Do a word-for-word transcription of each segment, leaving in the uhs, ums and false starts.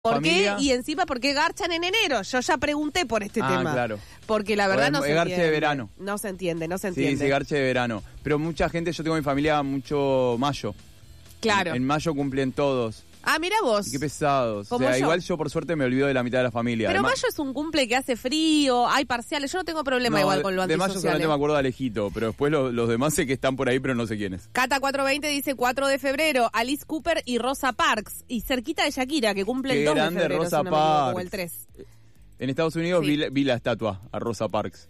¿Por familia. qué? Y encima, ¿por qué garchan en enero? Yo ya pregunté por este Ah, tema. claro. Porque la verdad O no el se garche entiende. de verano. No se entiende, no se Sí, entiende. sí, garche de verano. Pero mucha gente, yo tengo en mi familia mucho mayo. Claro. En, en mayo cumplen todos. Ah, mira vos. Y qué pesados. O Como sea, yo. igual yo por suerte me olvido de la mitad de la familia. Pero Además, mayo es un cumple que hace frío, hay parciales. Yo no tengo problema no, igual con lo de mayo antisocial. solamente ¿eh? me acuerdo de Alejito, pero después lo- los demás sé que están por ahí, pero no sé quiénes. Cata cuatrocientos veinte dice cuatro de febrero, Alice Cooper y Rosa Parks. Y cerquita de Shakira, que cumple el Qué dos de grande febrero, Rosa si no me equivoco, o Parks. el tres. En Estados Unidos Sí. vi, la- vi la estatua a Rosa Parks.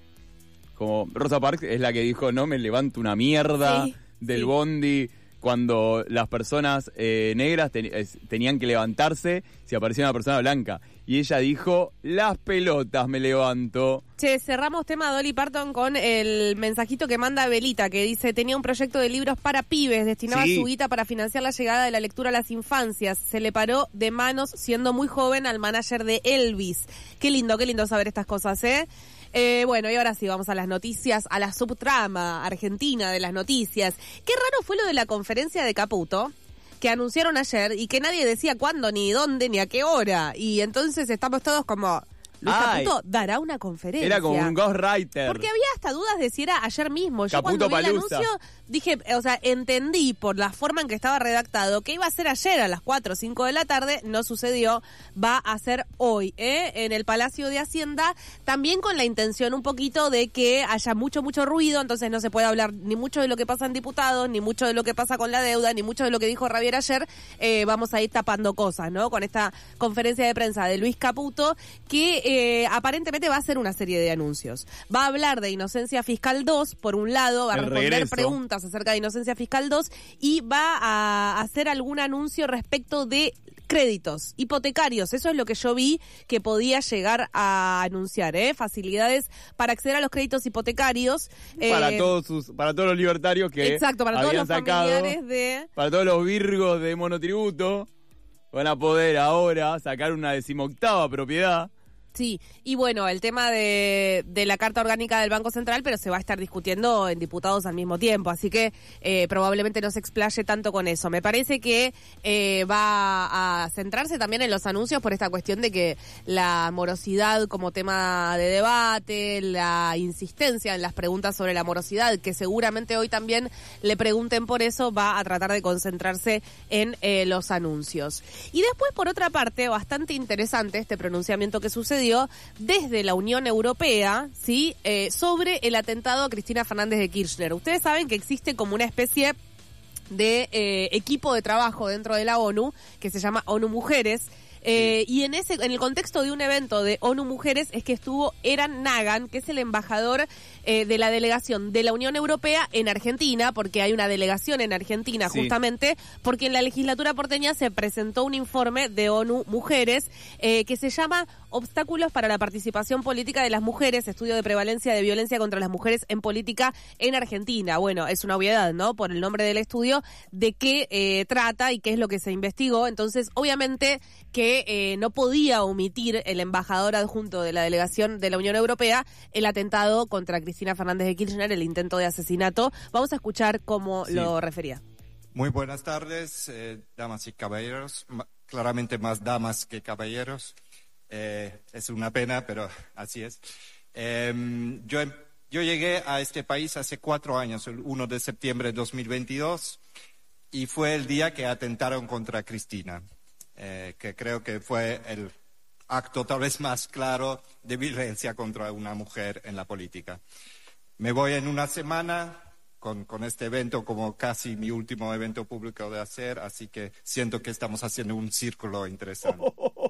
Como Rosa Parks es la que dijo, no me levanto una mierda Sí, del sí. bondi cuando las personas eh, negras ten- es- tenían que levantarse si aparecía una persona blanca. Y ella dijo, las pelotas me levanto. Che, cerramos tema Dolly Parton con el mensajito que manda Belita, que dice, tenía un proyecto de libros para pibes, destinaba Sí. su guita para financiar la llegada de la lectura a las infancias. Se le paró de manos siendo muy joven al manager de Elvis. Qué lindo, qué lindo saber estas cosas, ¿eh? Eh, bueno, y ahora sí, vamos a las noticias, a la subtrama argentina de las noticias. Qué raro fue lo de la conferencia de Caputo, que anunciaron ayer y que nadie decía cuándo, ni dónde, ni a qué hora. Y entonces estamos todos como, Luis Ay. Caputo dará una conferencia. Era como un ghostwriter. Porque había hasta dudas de si era ayer mismo. Yo Caputo cuando vi el Palusa. anuncio dije, o sea, entendí por la forma en que estaba redactado que iba a ser ayer a las cuatro o cinco de la tarde, no sucedió, va a ser hoy, ¿eh? En el Palacio de Hacienda, también con la intención un poquito de que haya mucho, mucho ruido, entonces no se puede hablar ni mucho de lo que pasa en diputados, ni mucho de lo que pasa con la deuda, ni mucho de lo que dijo Javier ayer, eh, vamos a ir tapando cosas, ¿no? Con esta conferencia de prensa de Luis Caputo, que eh, aparentemente va a hacer una serie de anuncios. Va a hablar de Inocencia Fiscal dos, por un lado, va a El responder regreso. preguntas acerca de Inocencia Fiscal dos y va a hacer algún anuncio respecto de créditos hipotecarios. Eso es lo que yo vi que podía llegar a anunciar, ¿eh? Facilidades para acceder a los créditos hipotecarios. Para eh, todos sus, para todos los libertarios que Exacto, para todos habían los sacado, familiares de... para todos los virgos de monotributo, van a poder ahora sacar una decimoctava propiedad. Sí, y bueno, el tema de, de la Carta Orgánica del Banco Central, pero se va a estar discutiendo en diputados al mismo tiempo, así que eh, probablemente no se explaye tanto con eso. Me parece que eh, va a centrarse también en los anuncios por esta cuestión de que la morosidad como tema de debate, la insistencia en las preguntas sobre la morosidad, que seguramente hoy también le pregunten por eso, va a tratar de concentrarse en eh, los anuncios. Y después, por otra parte, bastante interesante este pronunciamiento que sucedió desde la Unión Europea, ¿sí? Eh, sobre el atentado a Cristina Fernández de Kirchner. Ustedes saben que existe como una especie de eh, equipo de trabajo dentro de la ONU que se llama ONU Mujeres. Eh, y en ese, en el contexto de un evento de ONU Mujeres es que estuvo Eran Nagan, que es el embajador eh, de la delegación de la Unión Europea en Argentina, porque hay una delegación en Argentina Sí. justamente, porque en la legislatura porteña se presentó un informe de ONU Mujeres eh, que se llama Obstáculos para la participación política de las mujeres, estudio de prevalencia de violencia contra las mujeres en política en Argentina. Bueno, es una obviedad, ¿no? Por el nombre del estudio, de qué eh, trata y qué es lo que se investigó. Entonces, obviamente que eh, no podía omitir el embajador adjunto de la delegación de la Unión Europea el atentado contra Cristina Fernández de Kirchner, el intento de asesinato. Vamos a escuchar cómo Sí. lo refería. Muy buenas tardes, eh, damas y caballeros. Ma- claramente más damas que caballeros. Eh, es una pena, pero así es. Eh, yo, em- yo llegué a este país hace cuatro años, el primero de septiembre de dos mil veintidós, y fue el día que atentaron contra Cristina, eh, que creo que fue el acto tal vez más claro de violencia contra una mujer en la política. Me voy en una semana con, con este evento como casi mi último evento público de hacer, así que siento que estamos haciendo un círculo interesante.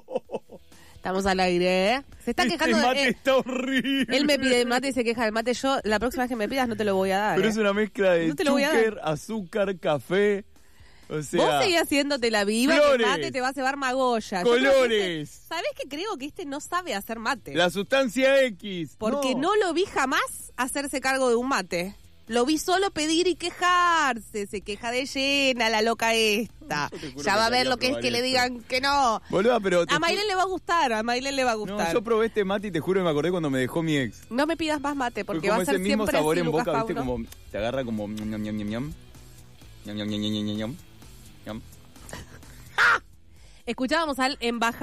Estamos al aire, ¿eh? Se está Este quejando mate de... eh, está horrible. él me pide el mate y se queja del mate. Yo, la próxima vez que me pidas, no te lo voy a dar. Pero ¿eh? es una mezcla de No te lo voy a dar. chúquer, azúcar, café. O sea, Vos seguís haciéndote la viva, que el flores, mate te va a cebar magoya. Yo creo que colores. este- ¿Sabés que creo que este no sabe hacer mate? la sustancia X. Porque no. lo vi jamás hacerse cargo de un mate. Lo vi solo pedir y quejarse. Se queja de llena la loca esta. Yo te juro Ya que va a ver quería lo que es probar que le esto. digan que no. Boluda, pero... te A ju- Maylen le va a gustar, a Maylen le va a No, gustar. yo probé este mate y te juro que me acordé cuando me dejó mi ex. No me pidas más mate, porque Fue va como a ser ese mismo siempre sabor así, en Lucas boca, viste, Pauno. como te agarra como ñam ñam ñam ñam ñam ñam ñam ñam ñam ñam ñam ñam. Escuchábamos al embajador